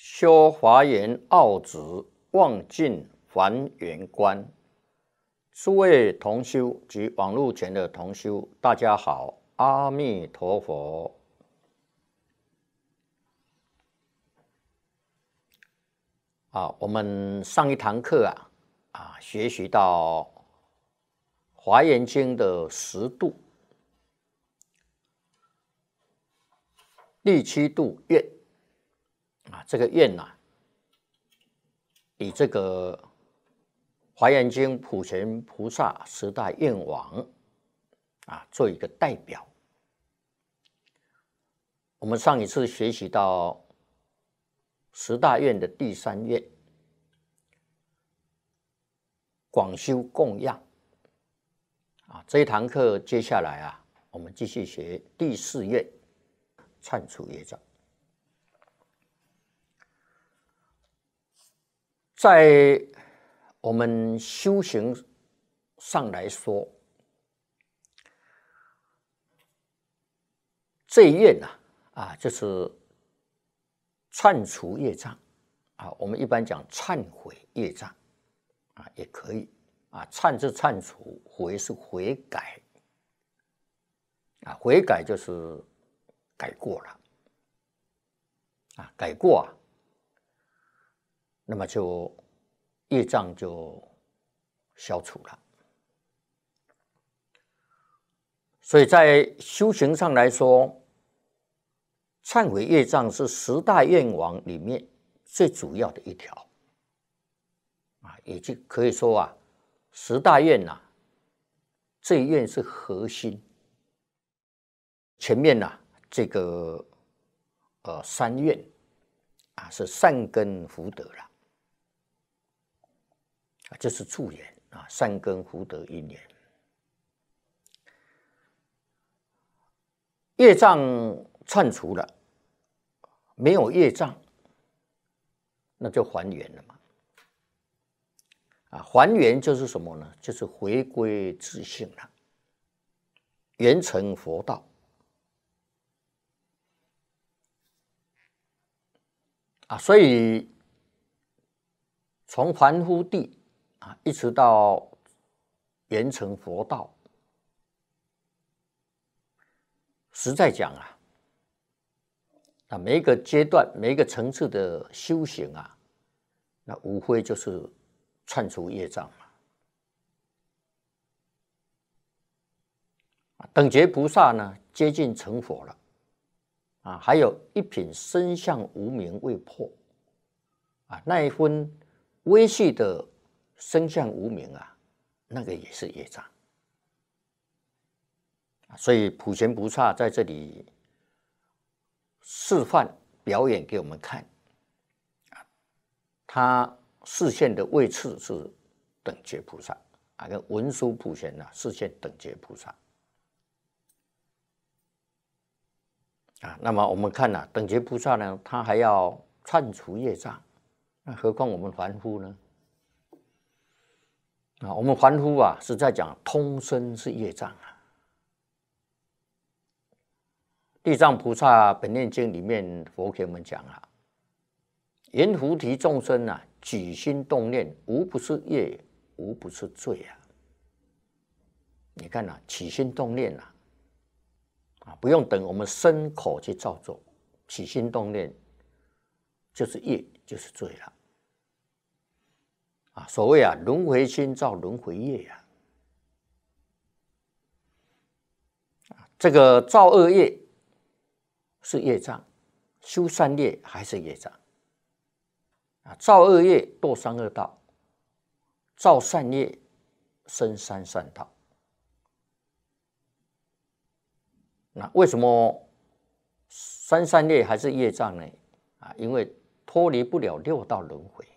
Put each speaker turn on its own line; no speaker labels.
修华严奥旨，望尽还原观。诸位同修及网络前的同修，大家好，阿弥陀佛。我们上一堂课学习到《华严经》的10度，第7度愿这个愿以这个《华严经》普贤菩萨10大愿王做一个代表。我们上一次学习到10大愿的第3愿，广修供养这一堂课接下来我们继续学第4愿，忏除业障。在我们修行上来说，这一愿就是忏除业障我们一般讲忏悔业障也可以忏是忏除，悔是悔改悔改就是改过了改过那么就业障就消除了。所以在修行上来说，忏悔业障是10大愿王里面最主要的一条也就可以说10大愿这一愿是核心。前面这个3愿是善根福德了，这是助缘善根福德因缘。业障忏除了，没有业障，那就还原了嘛。还原就是什么呢？就是回归自性了，圆成佛道。所以从凡夫地一直到圆成佛道，实在讲每一个阶段每一个层次的修行那无非就是忏除业障等觉菩萨呢接近成佛了还有一品身相无明未破那一分微细的身相无明那个也是业障。所以普贤菩萨在这里示范表演给我们看他示现的位次是等觉菩萨跟文殊普贤示现等觉菩萨那么我们看等觉菩萨呢，他还要忏除业障，那何况我们凡夫呢？我们凡夫是在讲通身是业障地藏菩萨本愿经里面佛给我们讲言菩提众生起心动念，无不是业，无不是罪你看起心动念不用等我们身口去造作，起心动念就是业，就是罪了所谓轮回心造轮回业这个造恶业是业障，修善业还是业障造恶业堕三恶道，造善业生三善道。那为什么三善业还是业障呢？因为脱离不了6道轮回